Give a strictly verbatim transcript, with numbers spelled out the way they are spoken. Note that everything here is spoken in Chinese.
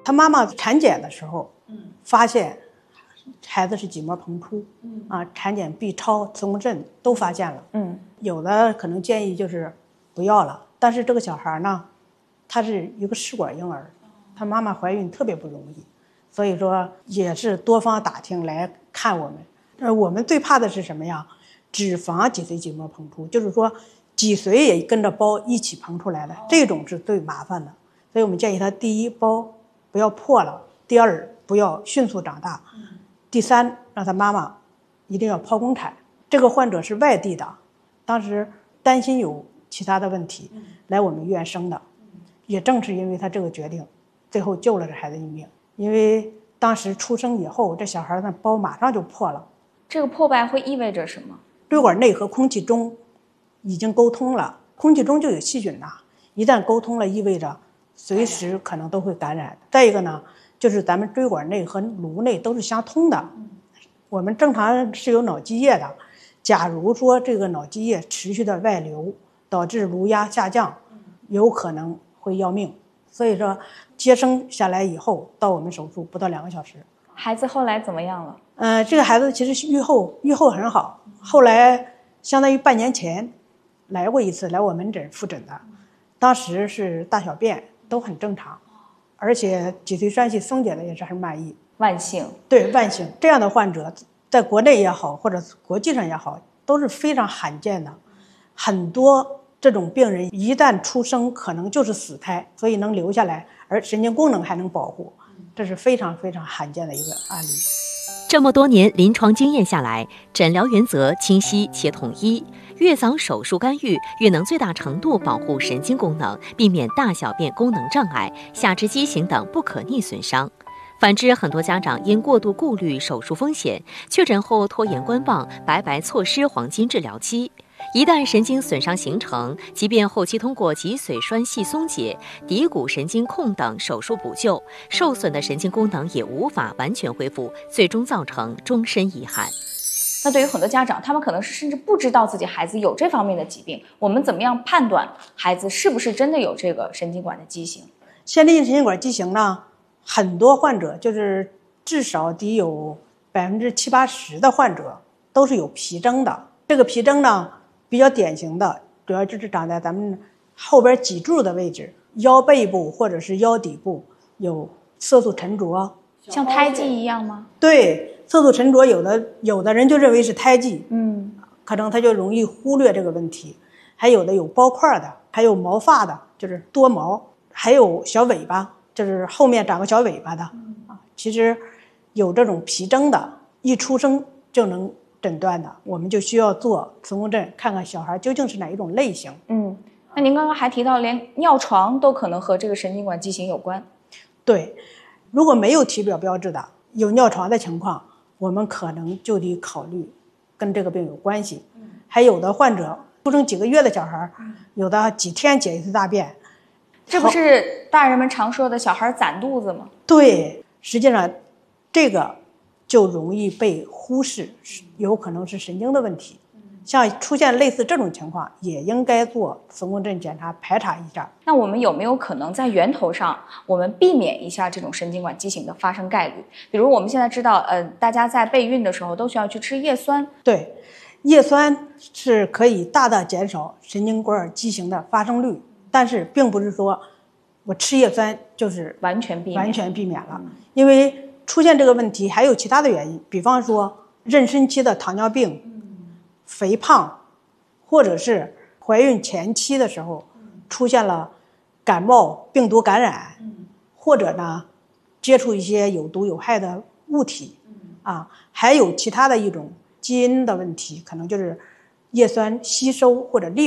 他妈妈产检的时候，发现孩子是脊膜膨出，嗯啊，产检 B 超、磁共振都发现了，嗯，有的可能建议就是不要了，但是这个小孩呢，他是一个试管婴儿，他妈妈怀孕特别不容易，所以说也是多方打听来看我们。呃，我们最怕的是什么呀？脂肪脊髓脊膜膨出，就是说脊髓也跟着包一起膨出来的，这种是最麻烦的。所以我们建议他第一包不要破了，第二不要迅速长大，第三让他妈妈一定要剖宫产。这个患者是外地的，当时担心有其他的问题来我们医院生的，也正是因为他这个决定，最后救了这孩子一命。因为当时出生以后，这小孩的包马上就破了。 这个破败会意味着什么？ 椎管内和空气中已经沟通了，空气中就有细菌呐，一旦沟通了，意味着随时可能都会感染。再一个呢，就是咱们椎管内和颅内都是相通的，我们正常是有脑积液的，假如说这个脑积液持续的外流，导致颅压下降，有可能会要命。所以说接生下来以后，到我们手术不到两个小时。 孩子后来怎么样了？ 呃，这个孩子其实愈后愈后很好，后来相当于半年前来过一次，来我门诊复诊的，当时是大小便都很正常，而且脊髓栓系松解的也是很满意。 万幸。 对，万幸。这样的患者在国内也好，或者国际上也好，都是非常罕见的。很多这种病人一旦出生可能就是死胎，所以能留下来，而神经功能还能保护，这是非常非常罕见的一个案例。 这么多年临床经验下来，诊疗原则清晰且统一，越早手术干预，越能最大程度保护神经功能，避免大小便功能障碍、下肢畸形等不可逆损伤。反之，很多家长因过度顾虑手术风险，确诊后拖延观望，白白错失黄金治疗期。一旦神经损伤形成，即便后期通过脊髓栓系松解、骶骨神经控等手术补救，受损的神经功能也无法完全恢复，最终造成终身遗憾。 那对于很多家长，他们可能是甚至不知道自己孩子有这方面的疾病，我们怎么样判断孩子是不是真的有这个神经管的畸形？ 先天性神经管畸形呢，很多患者就是至少得有百分之七八十的患者都是有皮征的。这个皮征呢，比较典型的主要就是长在咱们后边脊柱的位置，腰背部或者是腰底部有色素沉着， 像胎记一样吗？ 对，色素沉着，有的有的人就认为是胎记， 嗯， 可能他就容易忽略这个问题。还有的有包块的，还有毛发的，就是多毛，还有小尾巴，就是后面长个小尾巴的啊。其实有这种皮征的，一出生就能诊断的，我们就需要做磁共振，看看小孩究竟是哪一种类型。 嗯，那您刚刚还提到，连尿床都可能和这个神经管畸形有关。 对，如果没有体表标志的，有尿床的情况，我们可能就得考虑跟这个病有关系。还有的患者出生几个月的小孩，有的几天解一次大便， 这不是大人们常说的小孩攒肚子吗？ 对，实际上这个就容易被忽视，有可能是神经的问题。像出现类似这种情况，也应该做磁共振检查排查一下。 那我们有没有可能在源头上，我们避免一下这种神经管畸形的发生概率？比如我们现在知道，呃，大家在备孕的时候都需要去吃叶酸。 对，叶酸是可以大大减少神经管畸形的发生率，但是并不是说我吃叶酸就是完全避免完全避免了，因为出现这个问题还有其他的原因，比方说妊娠期的糖尿病、肥胖，或者是怀孕前期的时候出现了感冒、病毒感染，或者呢接触一些有毒有害的物体啊，还有其他的一种基因的问题，可能就是叶酸吸收或者利